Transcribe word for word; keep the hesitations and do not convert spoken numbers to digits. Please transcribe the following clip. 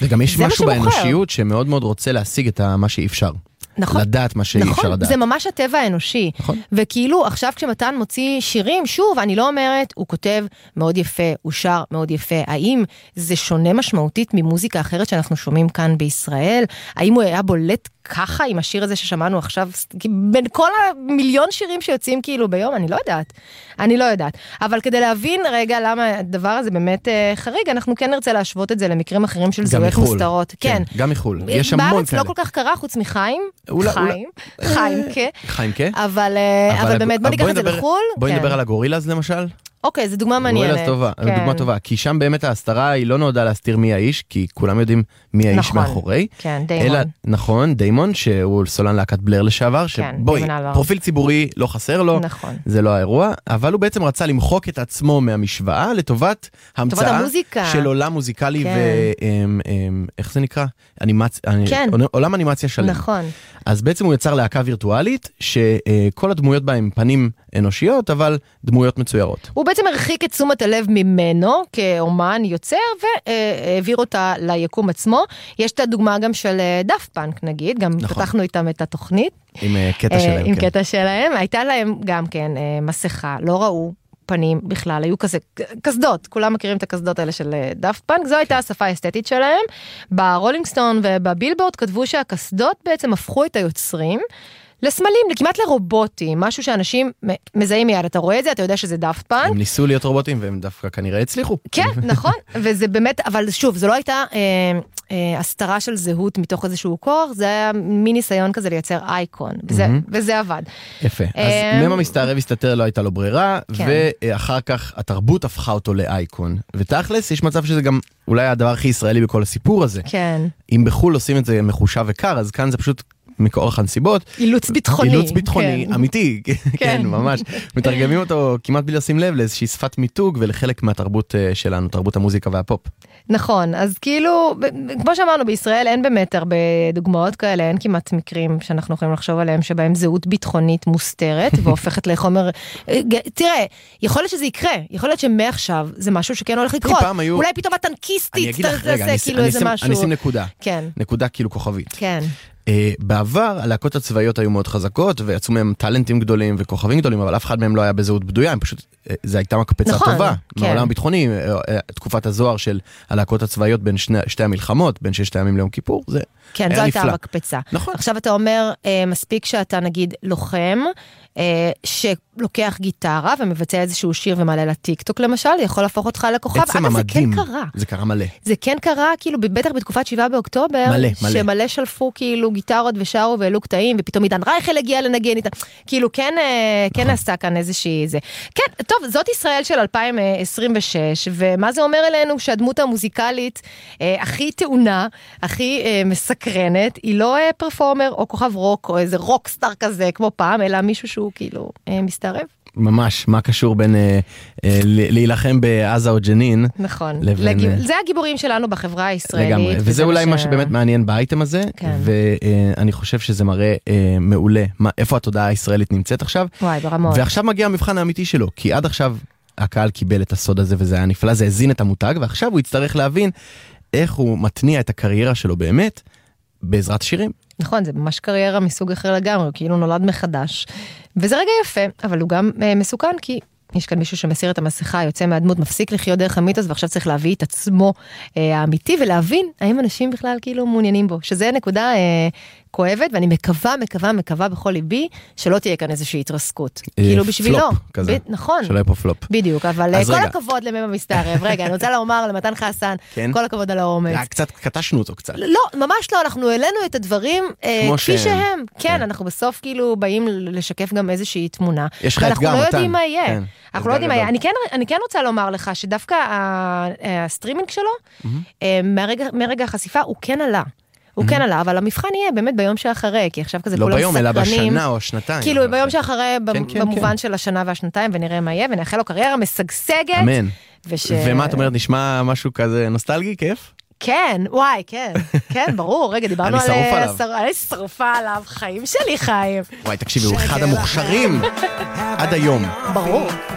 וגם יש משהו באנושיות שמאוד מאוד רוצה להשיג את מה שאי אפשר. נכון. לדעת מה שאי אפשר לדעת. נכון, זה ממש הטבע האנושי. נכון. וכאילו, עכשיו כשמתן מוציא שירים, שוב, אני לא אומרת, הוא כותב מאוד יפה, הוא שר מאוד יפה. האם זה שונה משמעותית ממוזיקה אחרת שאנחנו שומעים כאן בישראל? האם הוא היה בולט ככה עם השיר הזה ששמענו עכשיו, בין כל המיליון שירים שיוצאים כאילו ביום? אני לא יודעת. אני לא יודעת. אבל כדי להבין רגע למה הדבר הזה באמת אה, חריג, אנחנו כן נרצה להשוות את זה למקרים אחרים של זהויות מוסתרות. כן. כן, גם מחול. יש המון בארץ כאלה. לא כל כך קרה, חוץ מחיים. אולי, חיים. אולי... חיים, כן. חיים, כן. אבל, אבל, אבל באמת, בוא ניקח את זה לחול. בואי כן. נדבר על הגורילאז למשל. אוקיי, זו דוגמה מעניינת. גורילאז טובה, כן. דוגמה טובה. כי שם באמת ההסתרה היא לא נועדה להסתיר מי האיש, כי כולם יודעים מי האיש נכון. מאחורי. כן, דיימון. אלא, נכון, דיימון, שהוא סולן להקת בלר לשעבר, כן, שבואי, פרופיל ציבורי לא חסר לו, נכון. זה לא האירוע, אבל הוא בעצם רצה למחוק את עצמו מהמשוואה, לטובת המצאה של עולם מוזיקלי, כן. ואיך זה נקרא? אנימצ... כן. עולם אנימציה שלם. נכון. אז בעצם הוא יצר להקה וירטואלית, שכל הדמויות בה הם פנים אנושיות, אבל דמויות מצוירות. הוא בעצם הרחיק את תשומת הלב ממנו, כאומן יוצר, והעביר אותה ליקום עצמו. יש את הדוגמה גם של דאפט פאנק, נגיד, גם נכון. פתחנו איתם את התוכנית. עם קטע שלהם. עם כן. קטע שלהם. הייתה להם גם כן מסכה, לא ראו פנים בכלל, היו כזה, כסדות, כולם מכירים את הכסדות האלה של דאפט פאנק, זו הייתה השפה האסתטית שלהם. ברולינג סטון ובבילבורד כתבו שהכסדות בעצם הפכו את היוצרים לסמלים, כמעט לרובוטים, משהו שאנשים מזהים מיד, אתה רואה את זה, אתה יודע שזה דאפט פאנק. הם ניסו להיות רובוטים והם דווקא כנראה הצליחו. כן, נכון, וזה באמת, אבל שוב, זו לא הייתה אה, אה, הסתרה של זהות מתוך איזשהו כוח, זה היה מין ניסיון כזה לייצר אייקון, וזה, mm-hmm. וזה עבד. יפה, אז ממה מסתערב הסתתר לא הייתה לו ברירה, כן. ואחר כך התרבות הפכה אותו לאייקון, ותכלס יש מצב שזה גם אולי הדבר הכי ישראלי בכל הסיפור הזה. כן. אם בחול עושים את זה מחושב וקר, אז כאן זה פשוט מכורח הנסיבות. אילוץ ביטחוני. אילוץ ביטחוני, אמיתי, כן, ממש. מתרגמים אותו כמעט בלי לשים לב לאיזושהי שפת מיתוג ולחלק מהתרבות שלנו, תרבות המוזיקה והפופ. נכון, אז כאילו, כמו שאמרנו, בישראל אין באמת הרבה דוגמאות כאלה, אין כמעט מקרים שאנחנו יכולים לחשוב עליהם, שבהם זהות ביטחונית מוסתרת, והופכת לחומר, תראה, יכול להיות שזה יקרה, יכול להיות שמעכשיו זה משהו שכן הולך לקרות, אולי פתאום הטנקיסטית, אני אשים נקודה, נקודה כאילו כוכבית. כן. בעבר הלהקות הצבאיות היו מאוד חזקות ויצאו מהם טלנטים גדולים וכוכבים גדולים, אבל אף אחד מהם לא היה בזהות בדויה, הם פשוט, זה הייתה מקפצה נכון, טובה כן. מהעולם הביטחוני, תקופת הזוהר של הלהקות הצבאיות בין שני, שתי המלחמות, בין ששת הימים ליום כיפור, זה כן, היה זו נפלא. הייתה מקפצה. נכון. עכשיו אתה אומר, מספיק שאתה נגיד לוחם, שלוקח גיטרה ומבצע איזשהו שיר ומעלה לטיקטוק למשל, יכול להפוך אותך לכוכב. עצם המדהים, זה כן קרה. זה קרה מלא. זה כן קרה, כאילו, בטח בתקופת שבעה באוקטובר, מלא, מלא. שמלא שלפו כאילו גיטרות ושרו והעלו קטעים, ופתאום עידן רייכל הגיע לנגן איתה. כאילו, כן, כן עשתה כאן איזושהי זה. כן, טוב, זאת ישראל של אלפיים עשרים ושש, ומה זה אומר אלינו שהדמות המוזיקלית הכי טעונה, הכי מסקרנת, היא לא פרפורמר או כוכב רוק, או איזה רוקסטאר כזה, כמו פעם, אלא מישהו שהוא כאילו מסתערב. ממש, מה קשור בין אה, אה, להילחם בעזה או ג'נין. נכון, לבין, לגיב... זה הגיבורים שלנו בחברה הישראלית. לגמרי, וזה, וזה אולי מה ש... מה שבאמת מעניין באייטם הזה, כן. ואני חושב שזה מראה אה, מעולה, מה, איפה התודעה הישראלית נמצאת עכשיו. וואי, ברמות. ועכשיו מגיע המבחן האמיתי שלו, כי עד עכשיו הקהל קיבל את הסוד הזה, וזה היה נפלא, זה הזין את המותג, ועכשיו הוא יצטרך להבין איך הוא מתניע את הקריירה שלו באמת, בעזרת שירים. נכון, זה ממש קריירה מסוג אחר לגמרי, הוא כאילו נולד מחדש. וזה רגע יפה, אבל הוא גם אה, מסוכן, כי יש כאן מישהו שמסיר את המסכה, יוצא מהדמות, מפסיק לחיות דרך המיתוס, ועכשיו צריך להביא את עצמו אה, האמיתי, ולהבין האם אנשים בכלל כאילו מעוניינים בו, שזה נקודה אה, כואבת, ואני מקווה, מקווה, מקווה בכל ליבי, שלא תהיה כאן איזושהי התרסקות. אה, כאילו בשבילו. פלופ כזה. ב- נכון. שלא יהיה פה פלופ. בדיוק, אבל כל רגע. הכבוד לממה מסתערב. רגע, אני רוצה לומר למתן חסן, כן? כל הכבוד על האומץ. קצת קטשנו אותו קצת. לא, ממש לא, אנחנו העלינו את הדברים אה, כפי שהם. שהם. כן, כן, אנחנו בסוף כאילו באים לשקף גם איזושהי תמונה. יש לך אתגר, מתן. אנחנו לא יודעים מה יהיה. כן. אנחנו לא יודעים מה יהיה. אני כן, אני כן רוצה לומר לך שדווקא הסטרימינג שלו, mm-hmm. מהרגע, מהרגע החשיפה, הוא כן עלה. הוא mm-hmm. כן עלה, אבל המבחן יהיה באמת ביום שאחרי, כי עכשיו כזה לא כולם ביום, סקרנים. אלא בשנה או שנתיים. כאילו ביום שאחרי, כן, כן, במובן כן. של השנה והשנתיים, ונראה מה יהיה, ונאחל לו קריירה משגשגת. אמן. וש... ומה את אומרת, נשמע משהו כזה נוסטלגי, כיף? כן, וואי, כן, כן, ברור, רגע, דיברנו על... אני שרוף עליו. אני שרפה עליו, חיים שלי חיים. וואי, תקשיבי, הוא אחד המוכשרים עד היום. ברור.